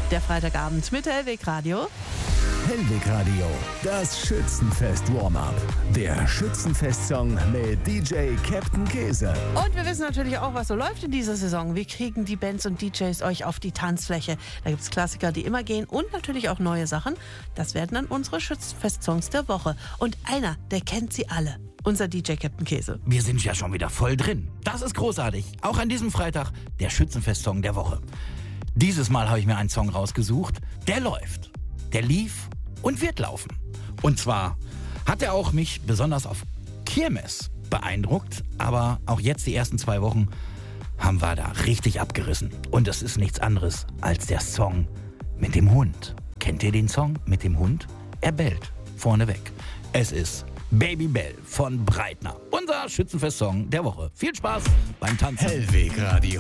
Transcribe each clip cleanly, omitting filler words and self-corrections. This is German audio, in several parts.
Der Freitagabend mit Hellweg Radio. Hellweg Radio, das Schützenfest-Warm-Up. Der Schützenfest-Song mit DJ Captain Käse. Und wir wissen natürlich auch, was so läuft in dieser Saison. Wie kriegen die Bands und DJs euch auf die Tanzfläche? Da gibt es Klassiker, die immer gehen und natürlich auch neue Sachen. Das werden dann unsere Schützenfest-Songs der Woche. Und einer, der kennt sie alle. Unser DJ Captain Käse. Wir sind ja schon wieder voll drin. Das ist großartig. Auch an diesem Freitag der Schützenfest-Song der Woche. Dieses Mal habe ich mir einen Song rausgesucht, der läuft. Der lief und wird laufen. Und zwar hat er auch mich besonders auf Kirmes beeindruckt, aber auch jetzt die ersten 2 Wochen haben wir da richtig abgerissen. Und es ist nichts anderes als der Song mit dem Hund. Kennt ihr den Song mit dem Hund? Er bellt vorneweg. Es ist Baby Bell von Breitner. Unser Schützenfest-Song der Woche. Viel Spaß beim Tanzen. Hellweg Radio.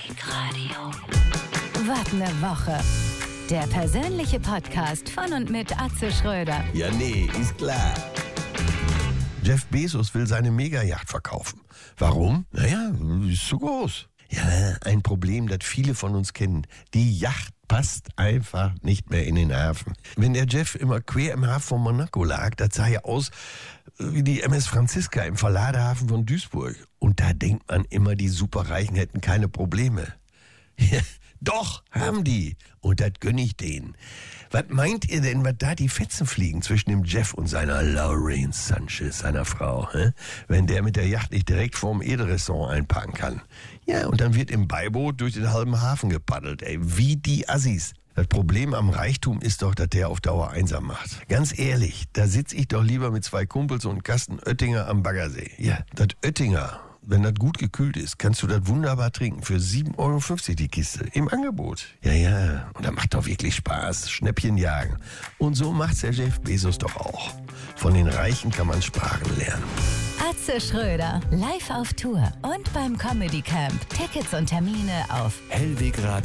Was ne Woche. Der persönliche Podcast von und mit Atze Schröder. Ja, nee, ist klar. Jeff Bezos will seine Megayacht verkaufen. Warum? Naja, ist zu groß. Ja, ein Problem, das viele von uns kennen. Die Yacht passt einfach nicht mehr in den Hafen. Wenn der Jeff immer quer im Hafen von Monaco lag, das sah ja aus wie die MS Franziska im Verladehafen von Duisburg. Und da denkt man immer, die Superreichen hätten keine Probleme. Ja, doch, haben die. Und das gönne ich denen. Was meint ihr denn, was da die Fetzen fliegen zwischen dem Jeff und seiner Lauren Sanchez, seiner Frau, wenn der mit der Yacht nicht direkt vorm Edelrestaurant einparken kann? Ja, und dann wird im Beiboot durch den halben Hafen gepaddelt, wie die Assis. Das Problem am Reichtum ist doch, dass der auf Dauer einsam macht. Ganz ehrlich, da sitze ich doch lieber mit 2 Kumpels und Kasten Oettinger am Baggersee. Ja, das Oettinger, wenn das gut gekühlt ist, kannst du das wunderbar trinken. Für 7,50 € die Kiste. Im Angebot. Ja. Und das macht doch wirklich Spaß. Schnäppchen jagen. Und so macht's der Jeff Bezos doch auch. Von den Reichen kann man Sprachen lernen. Atze Schröder, live auf Tour und beim Comedy Camp. Tickets und Termine auf Hellweg Radio.